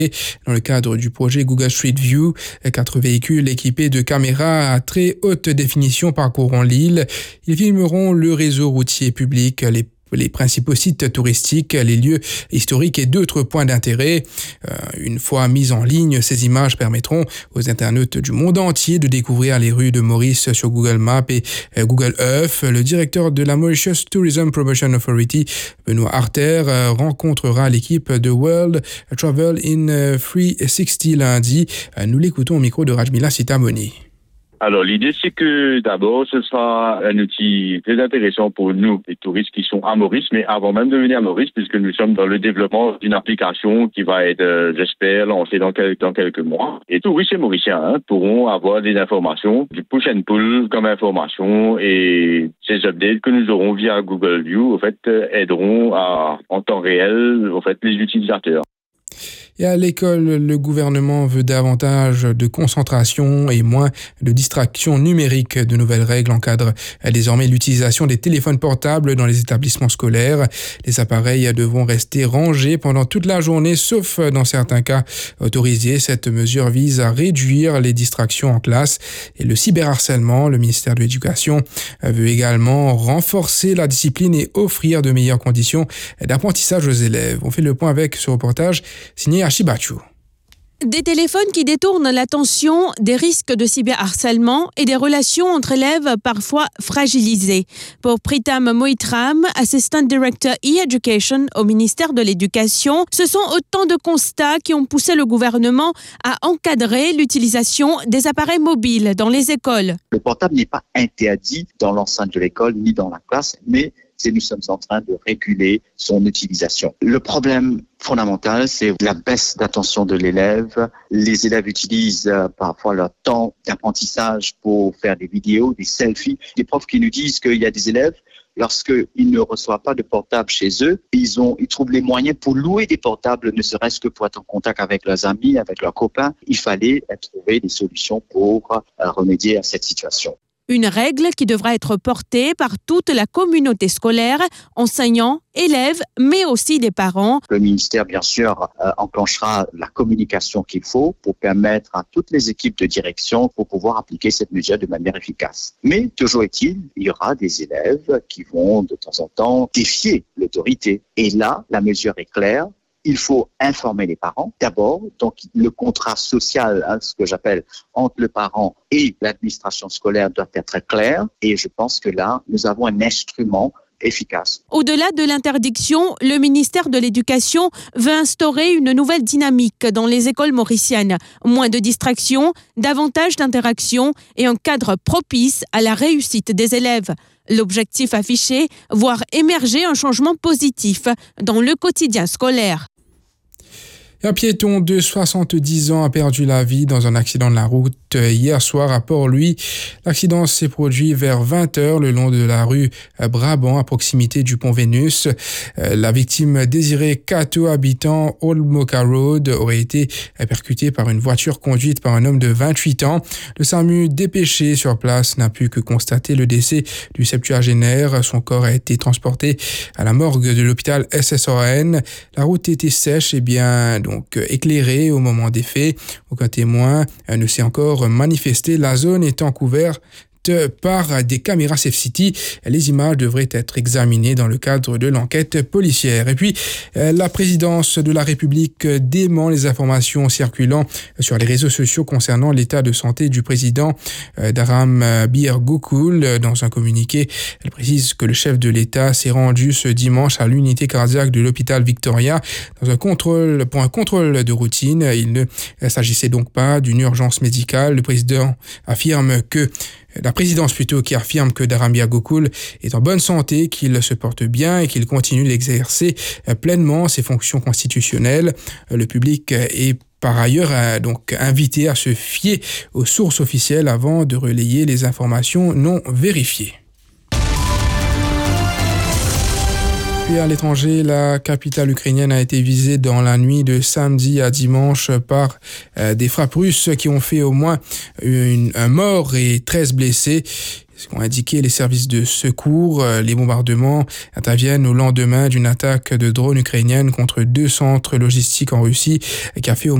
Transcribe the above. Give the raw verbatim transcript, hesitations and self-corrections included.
Dans le cadre du projet Google Street View, quatre véhicules équipés de caméras à très haute définition parcourront l'île. Ils filmeront le réseau routier public, les les principaux sites touristiques, les lieux historiques et d'autres points d'intérêt. Euh, une fois mises en ligne, ces images permettront aux internautes du monde entier de découvrir les rues de Maurice sur Google Maps et euh, Google Earth. Le directeur de la Mauritius Tourism Promotion Authority, Benoît Arter, euh, rencontrera l'équipe de World Travel in trois cent soixante lundi. Euh, nous l'écoutons au micro de Rajmila Sitamoni. Alors, l'idée, c'est que d'abord, ce sera un outil très intéressant pour nous, les touristes qui sont à Maurice, mais avant même de venir à Maurice, puisque nous sommes dans le développement d'une application qui va être, euh, j'espère, lancée dans, quel, dans quelques mois. Et touristes et Mauriciens hein, pourront avoir des informations, du push and pull comme information, et ces updates que nous aurons via Google View, en fait, aideront à, en temps réel, en fait, les utilisateurs. Et à l'école, le gouvernement veut davantage de concentration et moins de distraction numérique. De nouvelles règles encadrent désormais l'utilisation des téléphones portables dans les établissements scolaires. Les appareils devront rester rangés pendant toute la journée, sauf dans certains cas autorisés. Cette mesure vise à réduire les distractions en classe et le cyberharcèlement. Le ministère de l'Éducation veut également renforcer la discipline et offrir de meilleures conditions d'apprentissage aux élèves. On fait le point avec ce reportage signé Archibachu. Des téléphones qui détournent l'attention des risques de cyberharcèlement et des relations entre élèves parfois fragilisées. Pour Pritam Moitram, Assistant Director e-Education au ministère de l'Éducation, ce sont autant de constats qui ont poussé le gouvernement à encadrer l'utilisation des appareils mobiles dans les écoles. Le portable n'est pas interdit dans l'enceinte de l'école ni dans la classe, mais nous sommes en train de réguler son utilisation. Le problème fondamental, c'est la baisse d'attention de l'élève. Les élèves utilisent euh, parfois leur temps d'apprentissage pour faire des vidéos, des selfies. Des profs qui nous disent qu'il y a des élèves, lorsqu'ils ne reçoivent pas de portable chez eux, ils, ont, ils trouvent les moyens pour louer des portables, ne serait-ce que pour être en contact avec leurs amis, avec leurs copains. Il fallait trouver des solutions pour euh, remédier à cette situation. Une règle qui devra être portée par toute la communauté scolaire, enseignants, élèves, mais aussi des parents. Le ministère, bien sûr, euh, enclenchera la communication qu'il faut pour permettre à toutes les équipes de direction pour pouvoir appliquer cette mesure de manière efficace. Mais toujours est-il, il y aura des élèves qui vont de temps en temps défier l'autorité. Et là, la mesure est claire. Il faut informer les parents d'abord, donc le contrat social, hein, ce que j'appelle entre le parent et l'administration scolaire doit être clair et je pense que là, nous avons un instrument efficace. Au-delà de l'interdiction, le ministère de l'Éducation veut instaurer une nouvelle dynamique dans les écoles mauriciennes. Moins de distractions, davantage d'interactions et un cadre propice à la réussite des élèves. L'objectif affiché, voir émerger un changement positif dans le quotidien scolaire. Un piéton de soixante-dix ans a perdu la vie dans un accident de la route hier soir à Port-Louis. L'accident s'est produit vers vingt heures le long de la rue Brabant à proximité du pont Vénus. La victime Désirée Kato, habitant Old Moka Road, aurait été percutée par une voiture conduite par un homme de vingt-huit ans. Le SAMU dépêché sur place n'a pu que constater le décès du septuagénaire. Son corps a été transporté à la morgue de l'hôpital S S O N. La route était sèche et bien donc éclairée au moment des faits. Aucun témoin ne s'est encore manifesté. La zone étant couverte par des caméras SafeCity. Les images devraient être examinées dans le cadre de l'enquête policière. Et puis, la présidence de la République dément les informations circulant sur les réseaux sociaux concernant l'état de santé du président Daram Bir Gokul. Dans un communiqué, elle précise que le chef de l'État s'est rendu ce dimanche à l'unité cardiaque de l'hôpital Victoria dans un contrôle, pour un contrôle de routine. Il ne s'agissait donc pas d'une urgence médicale. Le président affirme que La présidence plutôt qui affirme que Daram Bir Gokul est en bonne santé, qu'il se porte bien et qu'il continue d'exercer pleinement ses fonctions constitutionnelles. Le public est par ailleurs donc invité à se fier aux sources officielles avant de relayer les informations non vérifiées. Puis à l'étranger, la capitale ukrainienne a été visée dans la nuit de samedi à dimanche par euh, des frappes russes qui ont fait au moins une, un mort et treize blessés. Ce qu'ont indiqué les services de secours, les bombardements interviennent au lendemain d'une attaque de drones ukrainiennes contre deux centres logistiques en Russie qui a fait au